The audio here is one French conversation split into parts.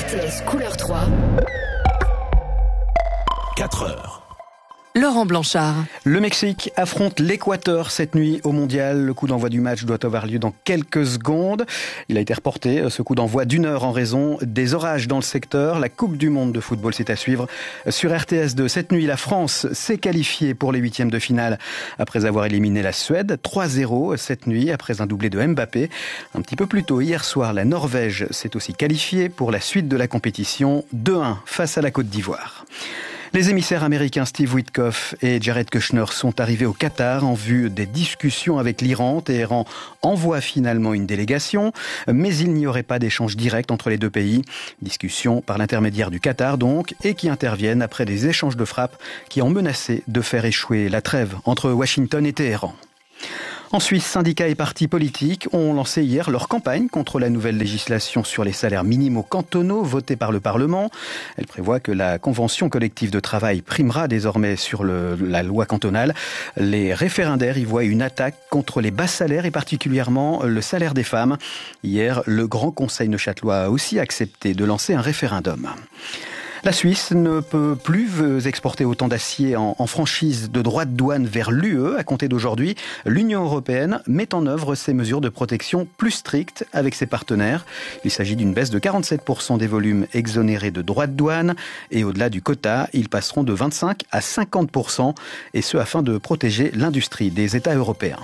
RTS Couleur 3. 4 heures. Laurent Blanchard. Le Mexique affronte l'Équateur cette nuit au Mondial. Le coup d'envoi du match doit avoir lieu dans quelques secondes. Il a été reporté, ce coup d'envoi d'1 heure en raison des orages dans le secteur. La Coupe du Monde de football, c'est à suivre sur RTS2. Cette nuit, la France s'est qualifiée pour les huitièmes de finale après avoir éliminé la Suède 3-0 cette nuit après un doublé de Mbappé. Un petit peu plus tôt, hier soir, la Norvège s'est aussi qualifiée pour la suite de la compétition 2-1 face à la Côte d'Ivoire. Les émissaires américains Steve Witkoff et Jared Kushner sont arrivés au Qatar en vue des discussions avec l'Iran. Téhéran envoie finalement une délégation, mais il n'y aurait pas d'échange direct entre les deux pays. Discussions par l'intermédiaire du Qatar donc, et qui interviennent après des échanges de frappes qui ont menacé de faire échouer la trêve entre Washington et Téhéran. En Suisse, syndicats et partis politiques ont lancé hier leur campagne contre la nouvelle législation sur les salaires minimaux cantonaux votée par le Parlement. Elle prévoit que la convention collective de travail primera désormais sur la loi cantonale. Les référendaires y voient une attaque contre les bas salaires et particulièrement le salaire des femmes. Hier, le Grand Conseil neuchâtelois a aussi accepté de lancer un référendum. La Suisse ne peut plus exporter autant d'acier en franchise de droits de douane vers l'UE. À compter d'aujourd'hui, l'Union européenne met en œuvre ces mesures de protection plus strictes avec ses partenaires. Il s'agit d'une baisse de 47% des volumes exonérés de droits de douane. Et au-delà du quota, ils passeront de 25 à 50%. Et ce, afin de protéger l'industrie des États européens.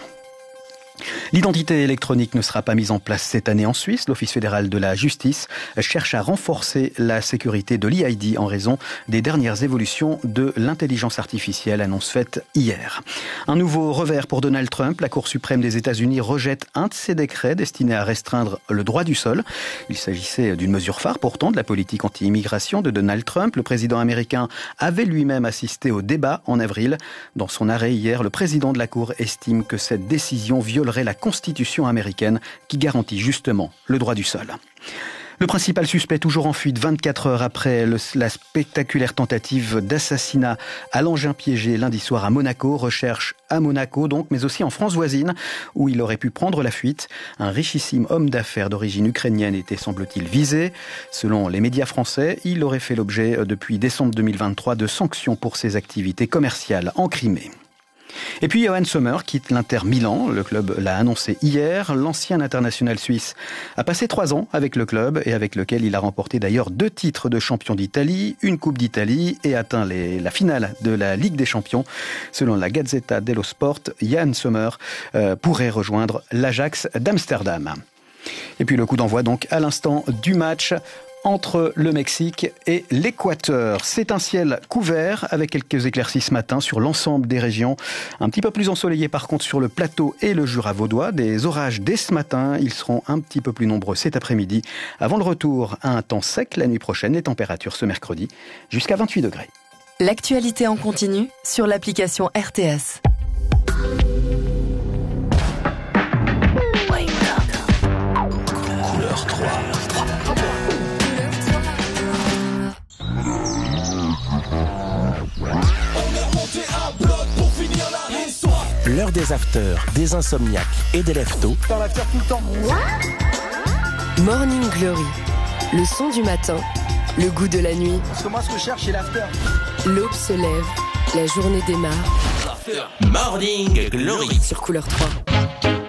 L'identité électronique ne sera pas mise en place cette année en Suisse. L'Office fédéral de la justice cherche à renforcer la sécurité de l'e-ID en raison des dernières évolutions de l'intelligence artificielle, annonce faite hier. Un nouveau revers pour Donald Trump. La Cour suprême des États-Unis rejette un de ses décrets destinés à restreindre le droit du sol. Il s'agissait d'une mesure phare pourtant de la politique anti-immigration de Donald Trump. Le président américain avait lui-même assisté au débat en avril. Dans son arrêt hier, le président de la Cour estime que cette décision violerait la Constitution américaine qui garantit justement le droit du sol. Le principal suspect toujours en fuite 24 heures après la spectaculaire tentative d'assassinat à l'engin piégé lundi soir à Monaco. Recherche à Monaco donc, mais aussi en France voisine où il aurait pu prendre la fuite. Un richissime homme d'affaires d'origine ukrainienne était semble-t-il visé. Selon les médias français, il aurait fait l'objet depuis décembre 2023 de sanctions pour ses activités commerciales en Crimée. Et puis Johan Sommer quitte l'Inter Milan, le club l'a annoncé hier. L'ancien international suisse a passé 3 ans avec le club et avec lequel il a remporté d'ailleurs 2 titres de champion d'Italie, une Coupe d'Italie et atteint la finale de la Ligue des Champions. Selon la Gazzetta dello Sport, Johan Sommer pourrait rejoindre l'Ajax d'Amsterdam. Et puis le coup d'envoi donc à l'instant du match entre le Mexique et l'Équateur. C'est un ciel couvert avec quelques éclaircies ce matin sur l'ensemble des régions. Un petit peu plus ensoleillé par contre sur le plateau et le Jura vaudois. Des orages dès ce matin. Ils seront un petit peu plus nombreux cet après-midi. Avant le retour à un temps sec la nuit prochaine. Les températures ce mercredi jusqu'à 28 degrés. L'actualité en continu sur l'application RTS. Couleur 3. L'heure des afters, des insomniaques et des leftos. Dans l'after tout le temps. Morning Glory. Le son du matin, le goût de la nuit. Parce que moi, ce que je cherche, c'est l'after. L'aube se lève, la journée démarre. Morning Glory Sur Couleur 3.